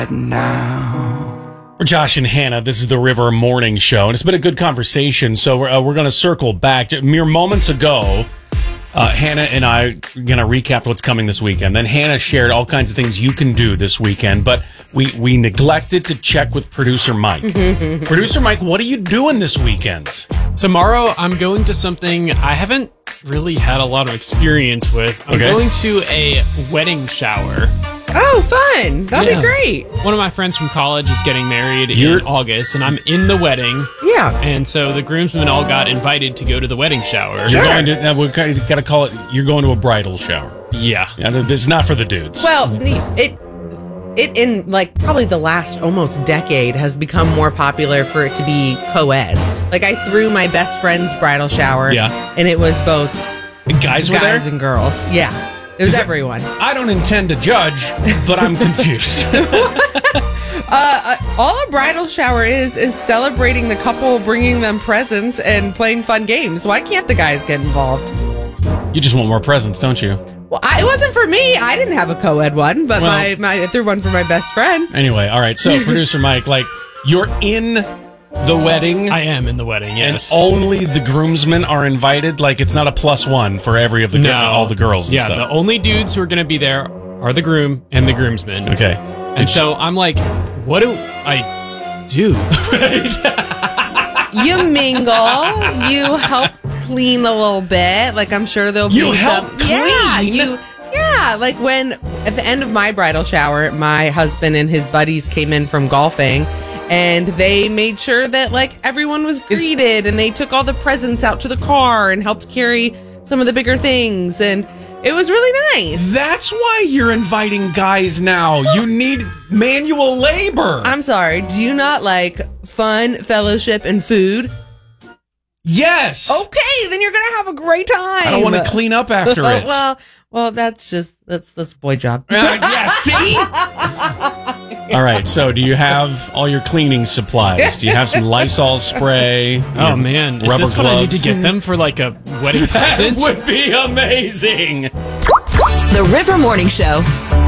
now. We're Josh and Hannah. This is the River Morning Show, and it's been a good conversation. So we're going to circle back. Mere moments ago, Hannah and I are going to recap what's coming this weekend. Then Hannah shared all kinds of things you can do this weekend, but we neglected to check with producer Mike. Producer Mike, what are you doing this weekend? Tomorrow, I'm going to something I haven't really had a lot of experience with. I'm going to a wedding shower. Oh, fun. That'd be great. One of my friends from college is getting married in August, and I'm in the wedding. Yeah. And so the groomsmen all got invited to go to the wedding shower. You're going to, we got to call it, you're going to a bridal shower. Yeah. This is not for the dudes. Well, it in like probably the last almost decade has become more popular for it to be co-ed. Like I threw my best friend's bridal shower, and it was both guys and girls. Yeah. It was everyone. I don't intend to judge, but I'm confused. All a bridal shower is celebrating the couple, bringing them presents, and playing fun games. Why can't the guys get involved? You just want more presents, don't you? Well, it wasn't for me. I didn't have a co-ed one, but I threw one for my best friend. Anyway, all right. So, producer Mike, you're in the wedding. I am in the wedding, yes. And only the groomsmen are invited? It's not a +1 for every of the all the girls and stuff. The only dudes who are going to be there are the groom and the groomsmen. Okay. And so I'm like, what do I do? You mingle. You help clean a little bit. I'm sure there'll be You help clean? Yeah, when at the end of my bridal shower, my husband and his buddies came in from golfing, and they made sure that everyone was greeted, and they took all the presents out to the car and helped carry some of the bigger things, and it was really nice. That's why you're inviting guys now. You need manual labor. I'm sorry. Do you not like fun, fellowship, and food? Yes. Okay, then you're gonna have a great time. I don't want to clean up after it. Well, that's boy job. Yeah, see? All right, so do you have all your cleaning supplies? Do you have some Lysol spray? Oh, man. Is this what I need to get them for, a wedding present? That would be amazing. The River Morning Show.